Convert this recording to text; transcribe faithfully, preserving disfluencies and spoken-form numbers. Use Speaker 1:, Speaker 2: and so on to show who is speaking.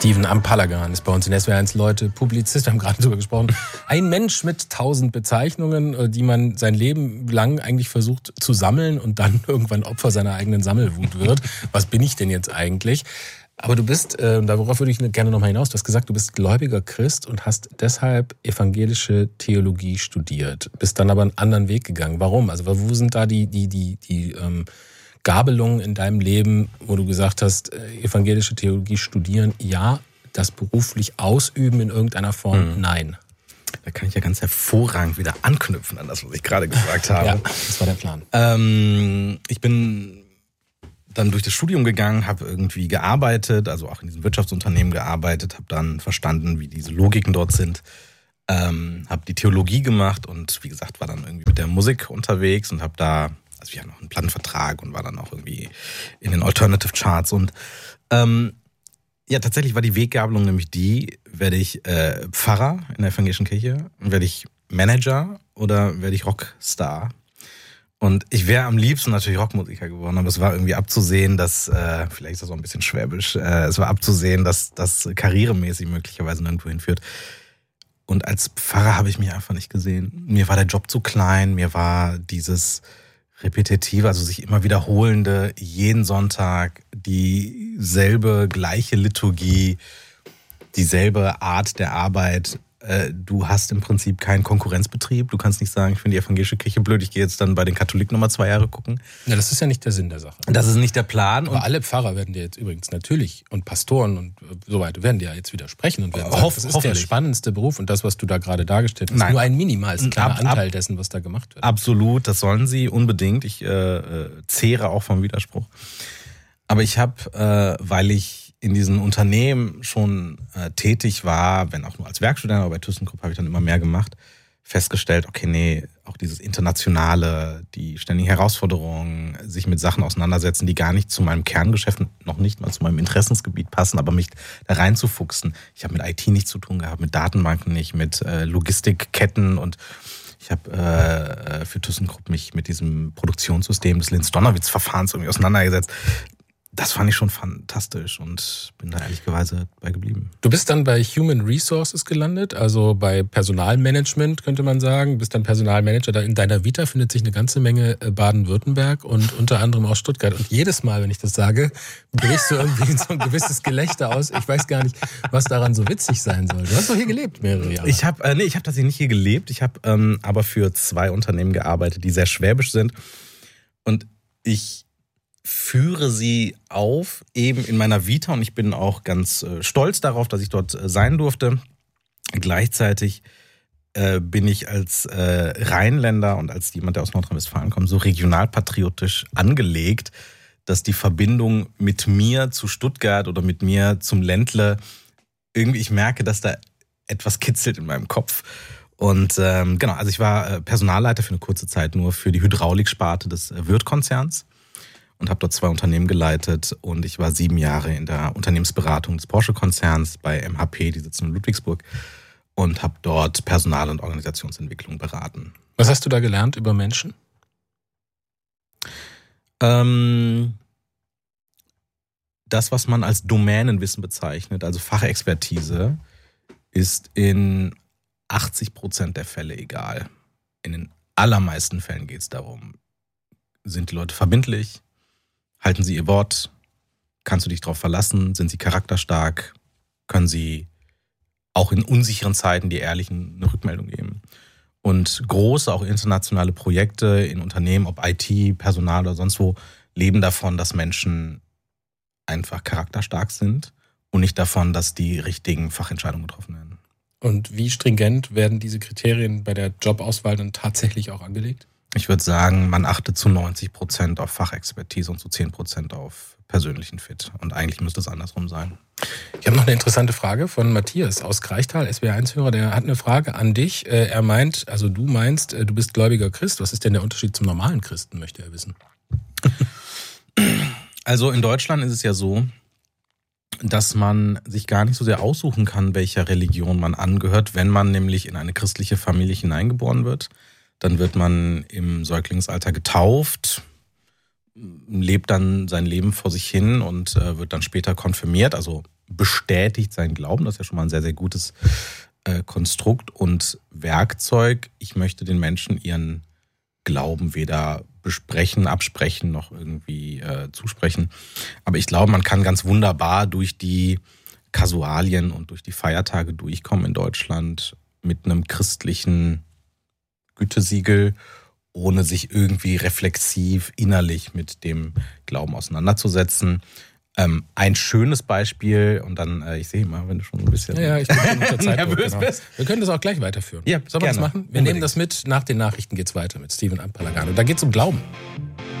Speaker 1: Steven Ampalagan ist bei uns in S W R eins Leute, Publizist, wir haben gerade darüber gesprochen. Ein Mensch mit tausend Bezeichnungen, die man sein Leben lang eigentlich versucht zu sammeln und dann irgendwann Opfer seiner eigenen Sammelwut wird. Was bin ich denn jetzt eigentlich? Aber du bist, äh, darauf würde ich gerne nochmal hinaus, du hast gesagt, du bist gläubiger Christ und hast deshalb evangelische Theologie studiert, bist dann aber einen anderen Weg gegangen. Warum? Also wo sind da die, die, die, die ähm, Gabelungen in deinem Leben, wo du gesagt hast, äh, evangelische Theologie studieren, ja, das beruflich ausüben in irgendeiner Form, hm. nein.
Speaker 2: Da kann ich ja ganz hervorragend wieder anknüpfen an das, was ich gerade gesagt habe.
Speaker 1: Ja, das war der Plan.
Speaker 2: Ähm, ich bin dann durch das Studium gegangen, habe irgendwie gearbeitet, also auch in diesem Wirtschaftsunternehmen gearbeitet, habe dann verstanden, wie diese Logiken dort sind, ähm, habe die Theologie gemacht und wie gesagt, war dann irgendwie mit der Musik unterwegs und habe da, also wir hatten noch einen Plattenvertrag und war dann auch irgendwie in den Alternative Charts und ähm, ja, tatsächlich war die Weggabelung nämlich die, werde ich äh, Pfarrer in der evangelischen Kirche, werde ich Manager oder werde ich Rockstar? Und ich wäre am liebsten natürlich Rockmusiker geworden, aber es war irgendwie abzusehen, dass, äh, vielleicht ist das auch ein bisschen schwäbisch, äh, es war abzusehen, dass das karrieremäßig möglicherweise nirgendwo hinführt. Und als Pfarrer habe ich mich einfach nicht gesehen. Mir war der Job zu klein, mir war dieses repetitive, also sich immer wiederholende, jeden Sonntag dieselbe, gleiche Liturgie, dieselbe Art der Arbeit. Du hast im Prinzip keinen Konkurrenzbetrieb. Du kannst nicht sagen, ich finde die evangelische Kirche blöd, ich gehe jetzt dann bei den Katholiken nochmal zwei Jahre gucken.
Speaker 1: Ja, das ist ja nicht der Sinn der Sache.
Speaker 2: Das ist nicht der Plan.
Speaker 1: Aber und alle Pfarrer werden dir jetzt übrigens natürlich und Pastoren und so weiter werden dir ja jetzt widersprechen und werden sagen, Hoff, das ist der spannendste Beruf und das, was du da gerade dargestellt hast, ist nur ein minimal kleiner ab, Anteil dessen, was da gemacht wird.
Speaker 2: Absolut, das sollen sie unbedingt. Ich äh, zehre auch vom Widerspruch. Aber ich habe, äh, weil ich in diesen Unternehmen schon äh, tätig war, wenn auch nur als Werkstudent, aber bei ThyssenKrupp habe ich dann immer mehr gemacht, festgestellt, okay, nee, auch dieses Internationale, die ständigen Herausforderungen, sich mit Sachen auseinandersetzen, die gar nicht zu meinem Kerngeschäft, noch nicht mal zu meinem Interessensgebiet passen, aber mich da reinzufuchsen. Ich habe mit I T nichts zu tun gehabt, mit Datenbanken nicht, mit äh, Logistikketten und ich habe äh, für ThyssenKrupp mich mit diesem Produktionssystem des Lenz-Donawitz-Verfahrens irgendwie auseinandergesetzt. Das fand ich schon fantastisch und bin da ehrlicherweise bei geblieben.
Speaker 1: Du bist dann bei Human Resources gelandet, also bei Personalmanagement, könnte man sagen. Du bist dann Personalmanager. Da in deiner Vita findet sich eine ganze Menge Baden-Württemberg und unter anderem auch Stuttgart. Und jedes Mal, wenn ich das sage, brichst du irgendwie so ein gewisses Gelächter aus. Ich weiß gar nicht, was daran so witzig sein soll. Du hast doch hier gelebt mehrere Jahre.
Speaker 2: Ich habe äh, nee, ich habe tatsächlich nicht hier gelebt. Ich habe ähm, aber für zwei Unternehmen gearbeitet, die sehr schwäbisch sind. Und ich führe sie auf, eben in meiner Vita, und ich bin auch ganz äh, stolz darauf, dass ich dort äh, sein durfte. Gleichzeitig äh, bin ich als äh, Rheinländer und als jemand, der aus Nordrhein-Westfalen kommt, so regionalpatriotisch angelegt, dass die Verbindung mit mir zu Stuttgart oder mit mir zum Ländle, irgendwie ich merke, dass da etwas kitzelt in meinem Kopf. Und ähm, genau, also ich war äh, Personalleiter für eine kurze Zeit nur für die Hydrauliksparte des äh, Wirth-Konzerns. Und habe dort zwei Unternehmen geleitet und ich war sieben Jahre in der Unternehmensberatung des Porsche-Konzerns bei M H P, die sitzen in Ludwigsburg, und habe dort Personal- und Organisationsentwicklung beraten.
Speaker 1: Was hast du da gelernt über Menschen?
Speaker 2: Ähm, das, was man als Domänenwissen bezeichnet, also Fachexpertise, ist in achtzig Prozent der Fälle egal. In den allermeisten Fällen geht es darum, sind die Leute verbindlich? Halten sie ihr Wort? Kannst du dich darauf verlassen? Sind sie charakterstark? Können sie auch in unsicheren Zeiten die Ehrlichen eine Rückmeldung geben? Und große, auch internationale Projekte in Unternehmen, ob I T, Personal oder sonst wo, leben davon, dass Menschen einfach charakterstark sind und nicht davon, dass die richtigen Fachentscheidungen getroffen werden.
Speaker 1: Und wie stringent werden diese Kriterien bei der Jobauswahl dann tatsächlich auch angelegt?
Speaker 2: Ich würde sagen, man achtet zu neunzig Prozent auf Fachexpertise und zu zehn Prozent auf persönlichen Fit. Und eigentlich müsste es andersrum sein.
Speaker 1: Ich habe noch eine interessante Frage von Matthias aus Kreichtal, S W R eins Hörer. Der hat eine Frage an dich. Er meint, also du meinst, du bist gläubiger Christ. Was ist denn der Unterschied zum normalen Christen, möchte er wissen?
Speaker 2: Also in Deutschland ist es ja so, dass man sich gar nicht so sehr aussuchen kann, welcher Religion man angehört, wenn man nämlich in eine christliche Familie hineingeboren wird. Dann wird man im Säuglingsalter getauft, lebt dann sein Leben vor sich hin und wird dann später konfirmiert. Also bestätigt seinen Glauben. Das ist ja schon mal ein sehr, sehr gutes äh, Konstrukt und Werkzeug. Ich möchte den Menschen ihren Glauben weder besprechen, absprechen, noch irgendwie äh, zusprechen. Aber ich glaube, man kann ganz wunderbar durch die Kasualien und durch die Feiertage durchkommen in Deutschland mit einem christlichen Gütesiegel, ohne sich irgendwie reflexiv innerlich mit dem Glauben auseinanderzusetzen. Ähm, ein schönes Beispiel, und dann, äh, ich sehe mal, wenn du schon ein bisschen
Speaker 1: Ja, ja, ich bin unter Zeitdruck,
Speaker 2: nervös
Speaker 1: genau.
Speaker 2: bist.
Speaker 1: Wir können das auch gleich weiterführen.
Speaker 2: Ja,
Speaker 1: Sollen wir das
Speaker 2: gerne.
Speaker 1: machen? Wir
Speaker 2: Unbedingt.
Speaker 1: nehmen das mit. Nach den Nachrichten geht's weiter mit Steven Palagan. Und da geht's um Glauben.